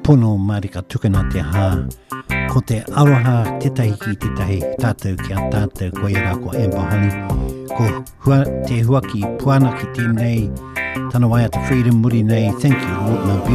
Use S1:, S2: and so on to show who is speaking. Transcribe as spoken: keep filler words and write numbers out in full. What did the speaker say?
S1: pono marika tukana te hā. Ko te aroha tetahi ki tetahi tātou ki a tātou ko i rā ko Amber Holly. Ko hua, te huaki puana ki tēnei, tana wai a te freedom muri nei. Thank you, Lord, my